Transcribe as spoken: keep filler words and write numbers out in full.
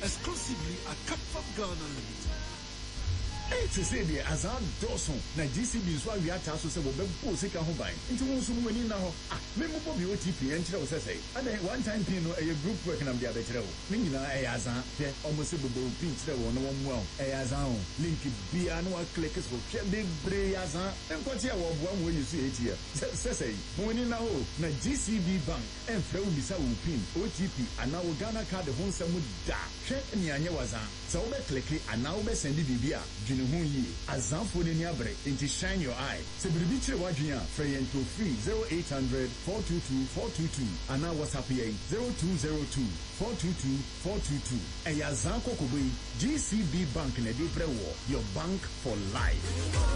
exclusively at Capfab Ghana Limited. Hey, to say the Azan Dawson, na G C B is why we are tasked with a basic home buying. Into one soon when you know, ah, Memo Bobby O T P and Chile say, and then one time Pino, a group working on the other. Meaning, I Azan, almost a bubble pinch, one one well, Azan, link be annual clickers for Big Bray Azan, and what's your one way you see it here? Say, when you know, na G C B Bank, and Flo Misa Pin, O T P, and now Ghana card the home some would da. Check me and Yawazan, so we click it, and now we send it via. Azamfo ni abre into shine your eye. Se bribiche wajia free to free zero eight hundred four two two four two two and now WhatsApp here zero two zero two four two two four two two. E Azanko Kobe G C B Bank na di prewo your bank for life.